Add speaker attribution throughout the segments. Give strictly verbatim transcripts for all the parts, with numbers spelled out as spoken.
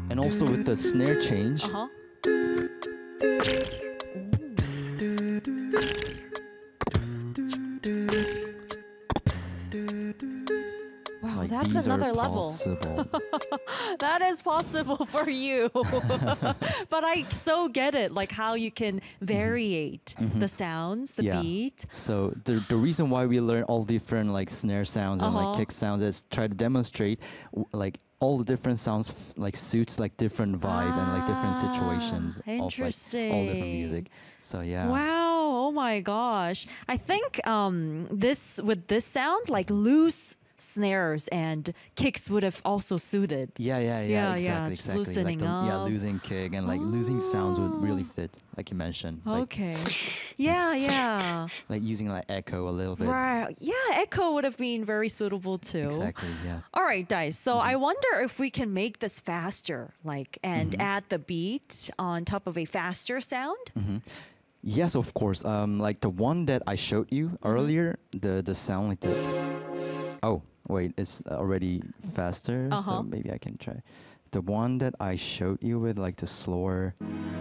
Speaker 1: And also with the snare change.
Speaker 2: Uh-huh. Wow,
Speaker 1: Like,
Speaker 2: that's
Speaker 1: these
Speaker 2: another
Speaker 1: are
Speaker 2: level.
Speaker 1: possible.
Speaker 2: That is possible for you. But I so get it, like how you can variate
Speaker 1: Mhm.
Speaker 2: the sounds, the
Speaker 1: Yeah.
Speaker 2: beat.
Speaker 1: So the the reason why we learn all different like snare sounds and like
Speaker 2: Uh-huh.
Speaker 1: kick sounds is try to demonstrate w- like all the different sounds f- like suits like different vibe and like different
Speaker 2: Ah,
Speaker 1: situations of like all different music. So yeah.
Speaker 2: Wow, oh my gosh. I think um this with this sound, like loose snares and kicks would have also suited.
Speaker 1: Yeah, yeah, yeah,
Speaker 2: Yeah, yeah,
Speaker 1: exactly,
Speaker 2: just
Speaker 1: exactly.
Speaker 2: loosening
Speaker 1: like the, yeah,
Speaker 2: up.
Speaker 1: losing kick and like losing sounds would really
Speaker 2: Oh.
Speaker 1: fit, like you mentioned. Like,
Speaker 2: Okay. Yeah, yeah.
Speaker 1: like using like echo a little bit.
Speaker 2: Right. Yeah, echo would have been very suitable too.
Speaker 1: Exactly, yeah.
Speaker 2: All right, guys. So I wonder if we can make this faster, like, and add the beat on top of a faster sound.
Speaker 1: Yes, of course. Um, like the one that I showed you earlier, the the sound like this. Oh, wait, it's already faster,
Speaker 2: Uh-huh.
Speaker 1: so maybe I can try. The one that I showed you with like the slower,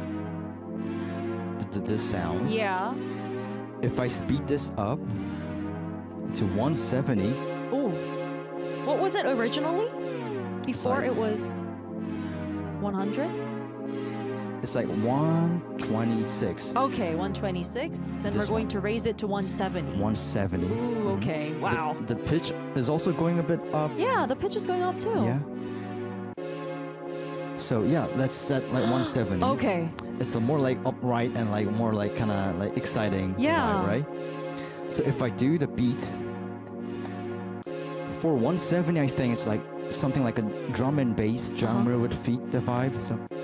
Speaker 1: the, the, the sounds.
Speaker 2: Yeah.
Speaker 1: If I speed this up to one seventy,
Speaker 2: Oh, what was it originally? Before
Speaker 1: like-
Speaker 2: it was one hundred?
Speaker 1: it's like one twenty-six,
Speaker 2: Okay, one twenty-six. And
Speaker 1: This
Speaker 2: we're going
Speaker 1: one.
Speaker 2: to raise it to one seventy.
Speaker 1: one seventy.
Speaker 2: Ooh, okay. Wow.
Speaker 1: The, the pitch is also going a bit up.
Speaker 2: Yeah, the pitch is going up too.
Speaker 1: Yeah. So yeah, let's set like one seventy.
Speaker 2: Okay.
Speaker 1: It's a more like upright and like more like kind of like exciting
Speaker 2: Yeah.
Speaker 1: vibe, right? So if I do the beat for one seventy, I think it's like something like a drum and bass genre
Speaker 2: Uh-huh.
Speaker 1: would feed the vibe. So